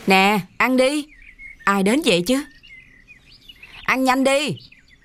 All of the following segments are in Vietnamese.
Nè, ăn đi. Ai đến vậy chứ? Ăn nhanh đi.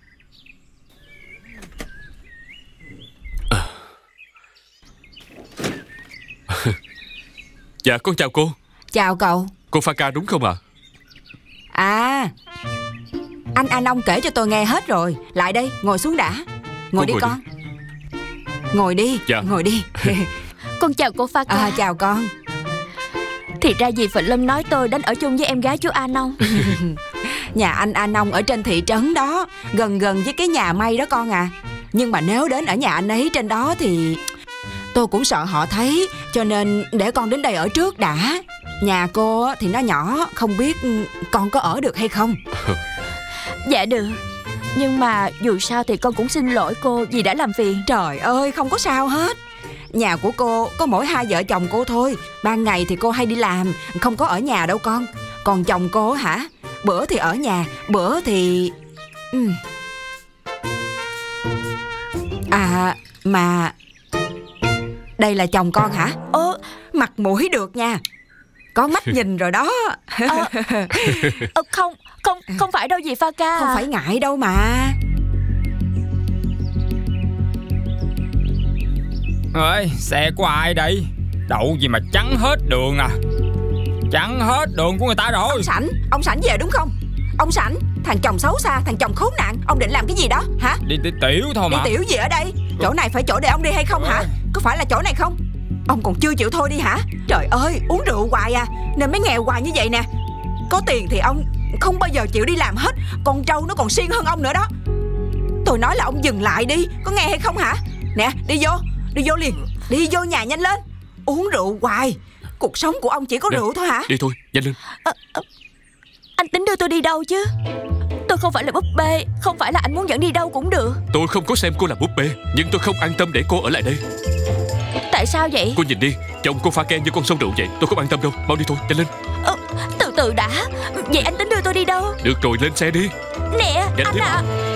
Dạ con chào cô. Chào cậu. Cô Pha Ca đúng không ạ? À, anh Anon kể cho tôi nghe hết rồi. Lại đây, ngồi xuống đã. Ngồi đi con. Ngồi đi. Dạ. Ngồi đi. Con chào cô Pha Ca. Chào con. Thì ra dì Phịnh Lâm nói tôi đến ở chung với em gái chú Anon. Nhà anh Anon ở trên thị trấn đó, gần gần với cái nhà may đó con à. Nhưng mà nếu đến ở nhà anh ấy trên đó thì tôi cũng sợ họ thấy, cho nên để con đến đây ở trước đã. Nhà cô thì nó nhỏ, không biết con có ở được hay không. Dạ được. Nhưng mà dù sao thì con cũng xin lỗi cô vì đã làm phiền. Trời ơi, không có sao hết. Nhà của cô có mỗi hai vợ chồng cô thôi. Ban ngày thì cô hay đi làm, không có ở nhà đâu con. Còn chồng cô hả? Bữa thì ở nhà, bữa thì... À, mà... Đây là chồng con hả? Mặt mũi được nha. Có mắt nhìn rồi đó. Không phải đâu dì Pha Ca. Không phải ngại đâu mà. Ơi, xe của ai đây? Đậu gì mà chắn hết đường à? Chắn hết đường của người ta rồi. Ông Sảnh về đúng không? Ông Sảnh, thằng chồng xấu xa, thằng chồng khốn nạn, ông định làm cái gì đó hả? Đi tiểu thôi mà. Đi tiểu gì ở đây? Chỗ này phải chỗ để ông đi hay không hả? Có phải là chỗ này không? Ông còn chưa chịu thôi đi hả? Trời ơi, uống rượu hoài à, nên mới nghèo hoài như vậy nè. Có tiền thì ông không bao giờ chịu đi làm hết. Con trâu nó còn siêng hơn ông nữa đó. Tôi nói là ông dừng lại đi, có nghe hay không hả? Nè, đi vô liền. Đi vô nhà nhanh lên. Uống rượu hoài. Cuộc sống của ông chỉ có rượu thôi hả? Đi thôi, nhanh lên. Anh tính đưa tôi đi đâu chứ? Tôi không phải là búp bê. Không phải là anh muốn dẫn đi đâu cũng được. Tôi không có xem cô là búp bê, nhưng tôi không an tâm để cô ở lại đây. Tại sao vậy? Cô nhìn đi, chồng cô pha ke như con sông rượu vậy. Tôi không an tâm đâu, mau đi thôi, nhanh lên. Từ từ đã. Vậy anh tính đưa tôi đi đâu? Được rồi, lên xe đi. Nè, Nhanh anh lên. à.